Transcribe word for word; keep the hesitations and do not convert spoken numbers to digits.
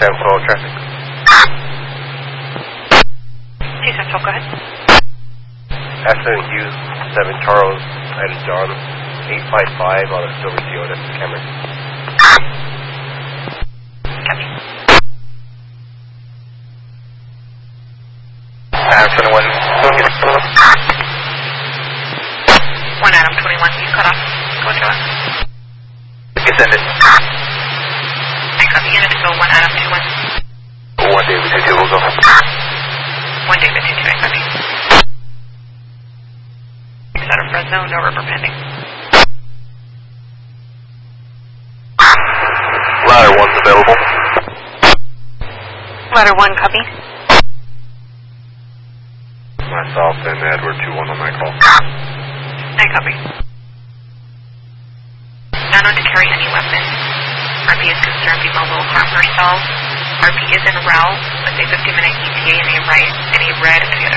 Central traffic. T Central, go ahead. Accident Hughes, seven Charles, and John, eight five five on a Silver Toyota Camry. Copy. Anderson, one. One Adam twenty-one, you cut off. Go to us. You send it. I copy unit to go one Adam two one. One David two two will go. One David two two, I copy. Is out of Fresno, no rubber pending. Ladder one's available. Ladder one, copy. Myself and Edward two one on my call. I copy. Not known to carry any weapon. R P is concerned be mobile harm herself. R P is in R A L with a fifty minute E T A and a right and a red